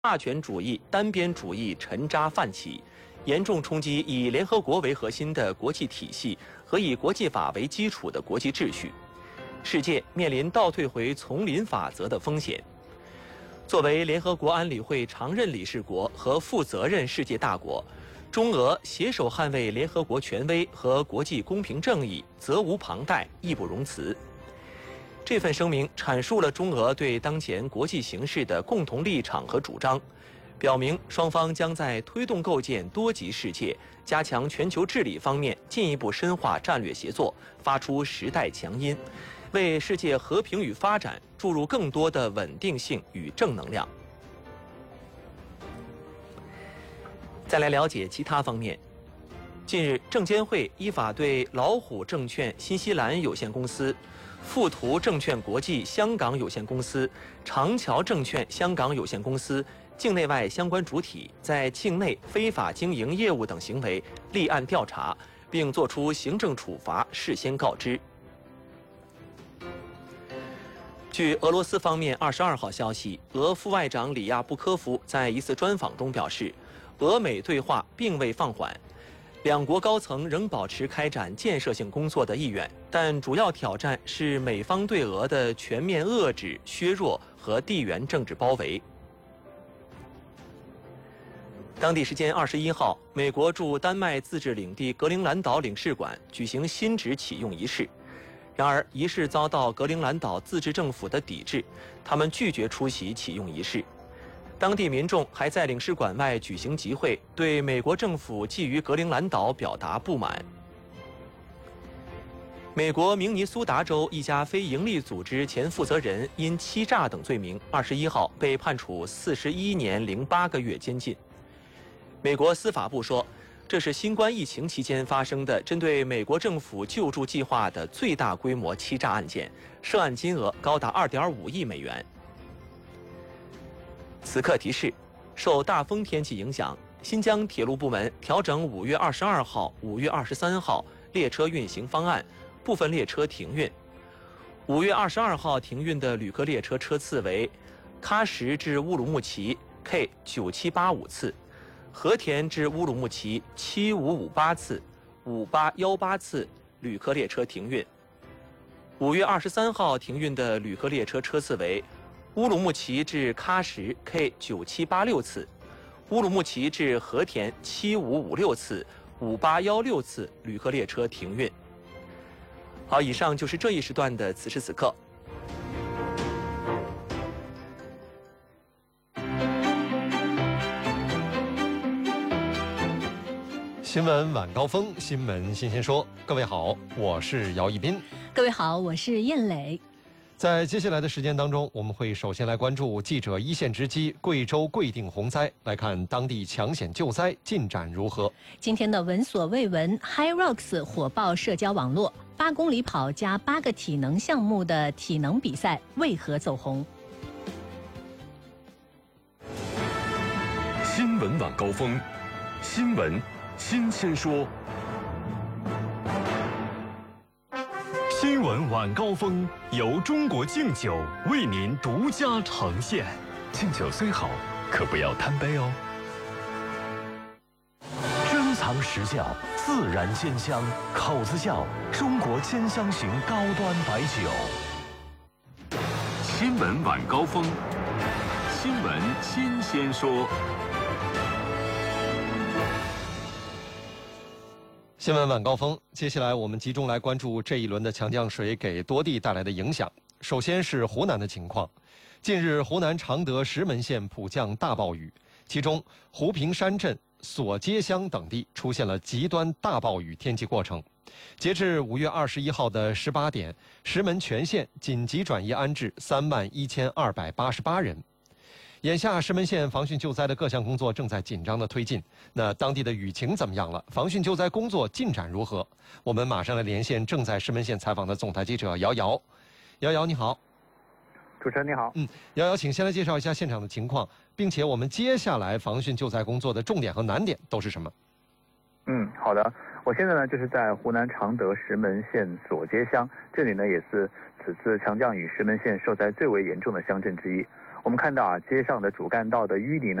霸权主义、单边主义沉渣泛起，严重冲击以联合国为核心的国际体系和以国际法为基础的国际秩序。世界面临倒退回丛林法则的风险。作为联合国安理会常任理事国和负责任世界大国，中俄携手捍卫联合国权威和国际公平正义，责无旁贷，义不容辞。这份声明阐述了中俄对当前国际形势的共同立场和主张，表明双方将在推动构建多极世界、加强全球治理方面进一步深化战略协作，发出时代强音，为世界和平与发展注入更多的稳定性与正能量。再来了解其他方面。近日，证监会依法对老虎证券新西兰有限公司、富途证券国际香港有限公司、长桥证券香港有限公司境内外相关主体在境内非法经营业务等行为立案调查，并作出行政处罚，事先告知。据俄罗斯方面22号消息，俄副外长里亚布科夫在一次专访中表示，俄美对话并未放缓，两国高层仍保持开展建设性工作的意愿，但主要挑战是美方对俄的全面遏制、削弱和地缘政治包围。当地时间21号，美国驻丹麦自治领地格陵兰岛领事馆举行新址启用仪式。然而，仪式遭到格陵兰岛自治政府的抵制，他们拒绝出席启用仪式。当地民众还在领事馆外举行集会，对美国政府觊觎格陵兰岛表达不满。美国明尼苏达州一家非营利组织前负责人因欺诈等罪名，21号被判处41年08个月监禁。美国司法部说，这是新冠疫情期间发生的针对美国政府救助计划的最大规模欺诈案件，涉案金额高达2.5亿美元。此刻提示：受大风天气影响，新疆铁路部门调整5月22号、5月23号列车运行方案，部分列车停运。5月22号停运的旅客列车车次为喀什至乌鲁木齐 K9785 次。和田至乌鲁木齐7558次、5818次旅客列车停运。5月23号停运的旅客列车车次为乌鲁木齐至喀什 K9786 次、乌鲁木齐至和田7556次、5816次旅客列车停运。好，以上就是这一时段的此时此刻。 新闻晚高峰，新闻新鲜说。各位好，我是姚一斌。 各位好，我是燕磊。 在接下来的时间当中，我们会首先来关注记者一线直击贵州贵定洪灾，来看当地抢险救灾进展如何。 今天的闻所未闻 HYROX 火爆社交网络，8公里跑加8个体能项目的体能比赛为何走红？ 新闻晚高峰，新闻新鲜说。新闻晚高峰由中国敬酒为您独家呈现。敬酒虽好，可不要贪杯哦。珍藏实窖，自然鲜香，口子窖中国兼香型高端白酒。新闻晚高峰，新闻新鲜说。 新闻晚高峰，接下来我们集中来关注这一轮的强降水给多地带来的影响。首先是湖南的情况，近日湖南常德石门县普降大暴雨，其中湖平山镇、索街乡等地出现了极端大暴雨天气过程。截至5月21号的18点，石门全县紧急转移安置31288人。眼下石门县防汛救灾的各项工作正在紧张的推进，那当地的雨情怎么样了？防汛救灾工作进展如何？我们马上来连线正在石门县采访的总台记者姚瑶。姚瑶你好。 主持人你好。 姚瑶，请先来介绍一下现场的情况，并且我们接下来防汛救灾工作的重点和难点都是什么？ 好的，我现在呢就是在湖南常德石门县索街乡，这里呢也是此次强降雨石门县受灾最为严重的乡镇之一。 我们看到啊，街上的主干道的淤泥呢